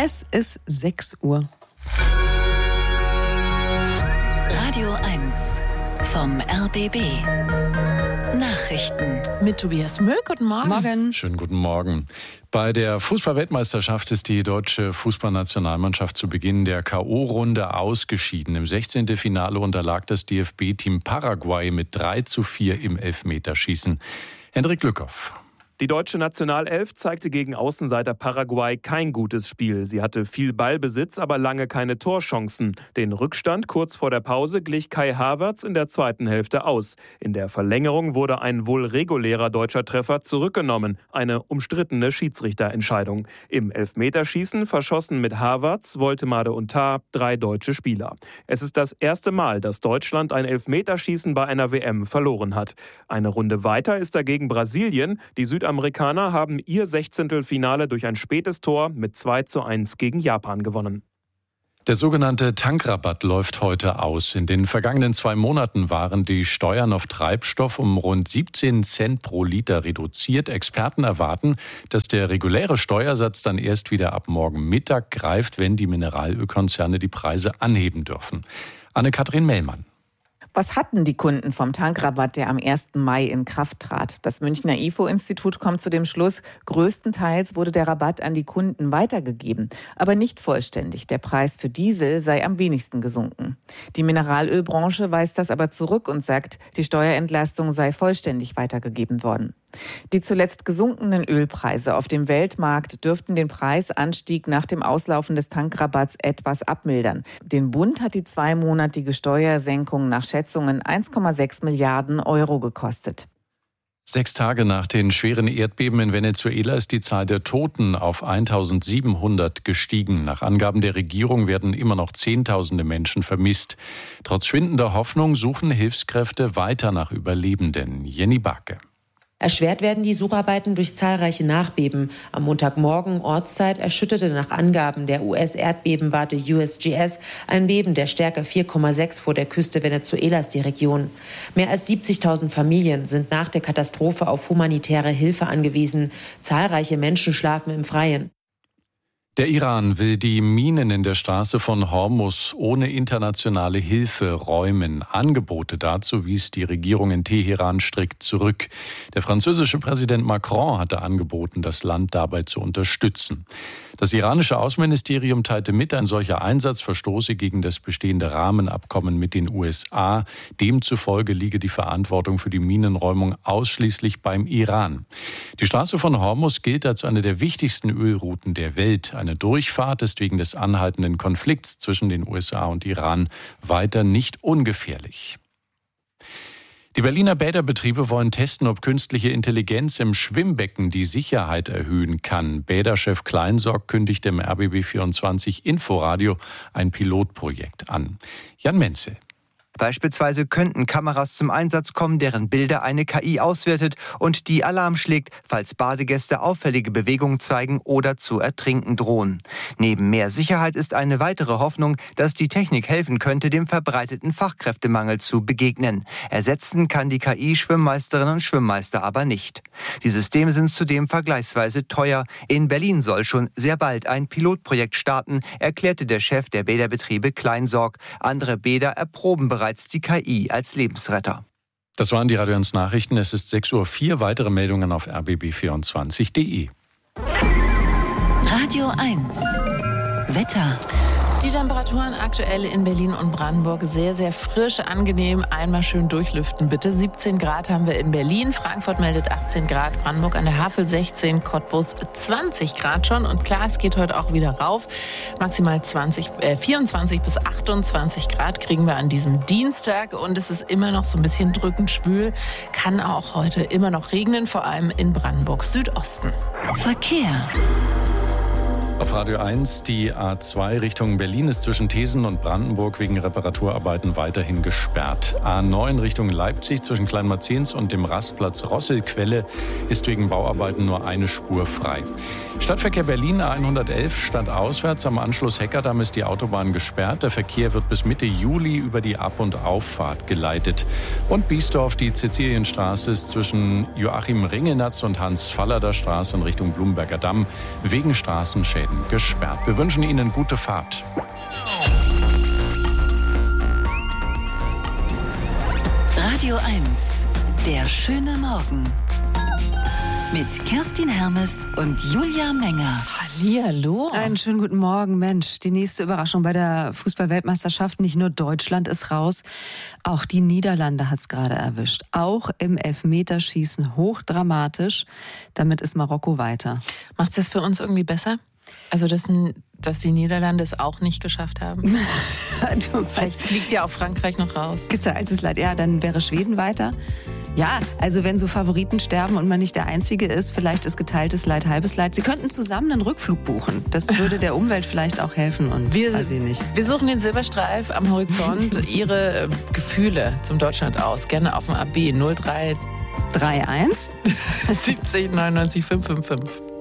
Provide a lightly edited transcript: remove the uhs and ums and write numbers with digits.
Es ist 6 Uhr. Radio 1 vom RBB. Nachrichten. Mit Tobias Müll. Guten Morgen. Morgen. Schönen guten Morgen. Bei der Fußball-Weltmeisterschaft ist die deutsche Fußballnationalmannschaft zu Beginn der K.O.-Runde ausgeschieden. Im 16. Finale unterlag das DFB-Team Paraguay mit 3:4 im Elfmeterschießen. Hendrik Lückhoff. Die deutsche Nationalelf zeigte gegen Außenseiter Paraguay kein gutes Spiel. Sie hatte viel Ballbesitz, aber lange keine Torchancen. Den Rückstand kurz vor der Pause glich Kai Havertz in der zweiten Hälfte aus. In der Verlängerung wurde ein wohl regulärer deutscher Treffer zurückgenommen. Eine umstrittene Schiedsrichterentscheidung. Im Elfmeterschießen verschossen mit Havertz, Woltemade und Tah 3 deutsche Spieler. Es ist das erste Mal, dass Deutschland ein Elfmeterschießen bei einer WM verloren hat. Eine Runde weiter ist dagegen Brasilien. Die Südamerikaner haben ihr 16. Finale durch ein spätes Tor mit 2:1 gegen Japan gewonnen. Der sogenannte Tankrabatt läuft heute aus. In den vergangenen 2 Monaten waren die Steuern auf Treibstoff um rund 17 Cent pro Liter reduziert. Experten erwarten, dass der reguläre Steuersatz dann erst wieder ab morgen Mittag greift, wenn die Mineralölkonzerne die Preise anheben dürfen. Anne-Kathrin Mellmann. Was hatten die Kunden vom Tankrabatt, der am 1. Mai in Kraft trat? Das Münchner IFO-Institut kommt zu dem Schluss, größtenteils wurde der Rabatt an die Kunden weitergegeben, aber nicht vollständig. Der Preis für Diesel sei am wenigsten gesunken. Die Mineralölbranche weist das aber zurück und sagt, die Steuerentlastung sei vollständig weitergegeben worden. Die zuletzt gesunkenen Ölpreise auf dem Weltmarkt dürften den Preisanstieg nach dem Auslaufen des Tankrabatts etwas abmildern. Den Bund hat die 2-monatige Steuersenkung nach Schätzungen 1,6 Milliarden Euro gekostet. 6 Tage nach den schweren Erdbeben in Venezuela ist die Zahl der Toten auf 1700 gestiegen. Nach Angaben der Regierung werden immer noch Zehntausende Menschen vermisst. Trotz schwindender Hoffnung suchen Hilfskräfte weiter nach Überlebenden. Jenny Barke. Erschwert werden die Sucharbeiten durch zahlreiche Nachbeben. Am Montagmorgen Ortszeit erschütterte nach Angaben der US-Erdbebenwarte USGS ein Beben der Stärke 4,6 vor der Küste Venezuelas die Region. Mehr als 70.000 Familien sind nach der Katastrophe auf humanitäre Hilfe angewiesen. Zahlreiche Menschen schlafen im Freien. Der Iran will die Minen in der Straße von Hormuz ohne internationale Hilfe räumen. Angebote dazu wies die Regierung in Teheran strikt zurück. Der französische Präsident Macron hatte angeboten, das Land dabei zu unterstützen. Das iranische Außenministerium teilte mit, ein solcher Einsatz verstoße gegen das bestehende Rahmenabkommen mit den USA. Demzufolge liege die Verantwortung für die Minenräumung ausschließlich beim Iran. Die Straße von Hormuz gilt als eine der wichtigsten Ölrouten der Welt. Eine Durchfahrt ist wegen des anhaltenden Konflikts zwischen den USA und Iran weiter nicht ungefährlich. Die Berliner Bäderbetriebe wollen testen, ob künstliche Intelligenz im Schwimmbecken die Sicherheit erhöhen kann. Bäderchef Kleinsorg kündigt im RBB24 Inforadio ein Pilotprojekt an. Jan Menzel. Beispielsweise könnten Kameras zum Einsatz kommen, deren Bilder eine KI auswertet und die Alarm schlägt, falls Badegäste auffällige Bewegungen zeigen oder zu ertrinken drohen. Neben mehr Sicherheit ist eine weitere Hoffnung, dass die Technik helfen könnte, dem verbreiteten Fachkräftemangel zu begegnen. Ersetzen kann die KI Schwimmmeisterinnen und Schwimmmeister aber nicht. Die Systeme sind zudem vergleichsweise teuer. In Berlin soll schon sehr bald ein Pilotprojekt starten, erklärte der Chef der Bäderbetriebe Kleinsorg. Andere Bäder erproben bereits die KI als Lebensretter. Das waren die Radio 1 Nachrichten. Es ist 6:04 Uhr. Weitere Meldungen auf rbb24.de. Radio 1 Wetter. Die Temperaturen aktuell in Berlin und Brandenburg sehr, sehr frisch, angenehm. Einmal schön durchlüften, bitte. 17 Grad haben wir in Berlin. Frankfurt meldet 18 Grad. Brandenburg an der Havel 16. Cottbus 20 Grad schon. Und klar, es geht heute auch wieder rauf. Maximal 24 bis 28 Grad kriegen wir an diesem Dienstag. Und es ist immer noch so ein bisschen drückend schwül. Kann auch heute immer noch regnen, vor allem in Brandenburg Südosten. Verkehr. Auf Radio 1, die A2 Richtung Berlin ist zwischen Thesen und Brandenburg wegen Reparaturarbeiten weiterhin gesperrt. A9 Richtung Leipzig zwischen Kleinmarzens und dem Rastplatz Rosselquelle ist wegen Bauarbeiten nur eine Spur frei. Stadtverkehr Berlin A111 stadtauswärts am Anschluss Heckerdamm ist die Autobahn gesperrt. Der Verkehr wird bis Mitte Juli über die Ab- und Auffahrt geleitet. Und Biesdorf, die Cäcilienstraße ist zwischen Joachim Ringelnatz und Hans-Fallader Straße in Richtung Blumberger Damm wegen Straßenschäden Autoschäden gesperrt. Wir wünschen Ihnen gute Fahrt. Radio 1, der schöne Morgen. Mit Kerstin Hermes und Julia Menger. Hallihallo. Einen schönen guten Morgen, Mensch. Die nächste Überraschung bei der Fußball-Weltmeisterschaft. Nicht nur Deutschland ist raus, auch die Niederlande hat es gerade erwischt. Auch im Elfmeterschießen hochdramatisch. Damit ist Marokko weiter. Macht es das für uns irgendwie besser? Also, dass die Niederlande es auch nicht geschafft haben? Vielleicht fliegt ja auch Frankreich noch raus. Geteiltes Leid. Ja, dann wäre Schweden weiter. Ja, also wenn so Favoriten sterben und man nicht der Einzige ist, vielleicht ist geteiltes Leid halbes Leid. Sie könnten zusammen einen Rückflug buchen. Das würde der Umwelt vielleicht auch helfen und weiß ich nicht. Wir suchen den Silberstreif am Horizont. Ihre Gefühle zum Deutschland aus. Gerne auf dem AB 0331 3-1 70 99 555.